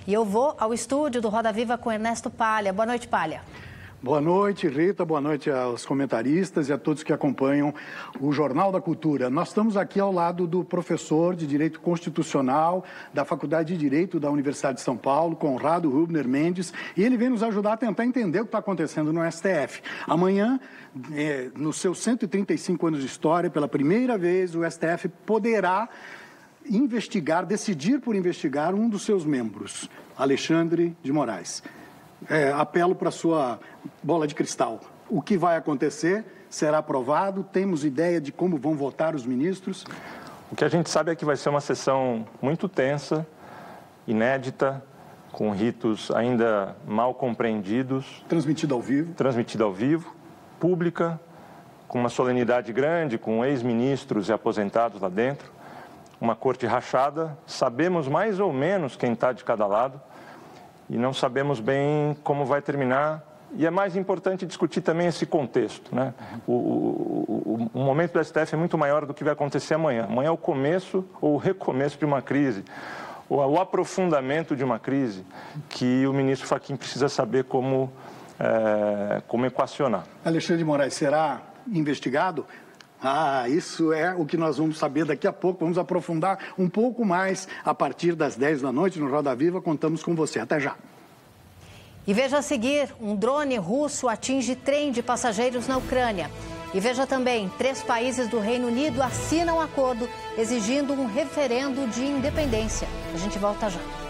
E eu vou ao estúdio do Roda Viva com Ernesto Palha. Boa noite, Palha. Boa noite, Rita. Boa noite aos comentaristas e a todos que acompanham o Jornal da Cultura. Nós estamos aqui ao lado do professor de Direito Constitucional da Faculdade de Direito da Universidade de São Paulo, Conrado Rubner Mendes, e ele vem nos ajudar a tentar entender o que está acontecendo no STF. Amanhã, nos seus 135 anos de história, pela primeira vez, o STF poderá decidir por investigar um dos seus membros, Alexandre de Moraes. Apelo para a sua bola de cristal. O que vai acontecer? Será aprovado? Temos ideia de como vão votar os ministros? O que a gente sabe é que vai ser uma sessão muito tensa, inédita, com ritos ainda mal compreendidos. Transmitida ao vivo. Transmitida ao vivo, pública, com uma solenidade grande, com ex-ministros e aposentados lá dentro. Uma corte rachada, sabemos mais ou menos quem está de cada lado. E não sabemos bem como vai terminar. E é mais importante discutir também esse contexto, né? O momento do STF é muito maior do que vai acontecer amanhã. Amanhã é o começo ou o recomeço de uma crise, ou o aprofundamento de uma crise que o ministro Fachin precisa saber como equacionar. Alexandre de Moraes será investigado? Isso é o que nós vamos saber daqui a pouco. Vamos aprofundar um pouco mais a partir das 10 da noite no Roda Viva. Contamos com você. Até já. E veja a seguir, um drone russo atinge trem de passageiros na Ucrânia. E veja também, 3 países do Reino Unido assinam acordo exigindo um referendo de independência. A gente volta já.